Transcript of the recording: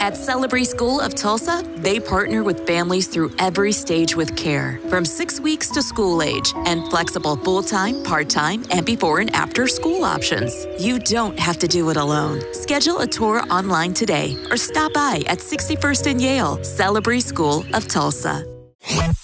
At Celebrate School of Tulsa, they partner with families through every stage with care, from 6 weeks to school age, and flexible full-time, part-time, and before and after school options. You don't have to do it alone. Schedule a tour online today or stop by at 61st and Yale. Celebrate School of Tulsa.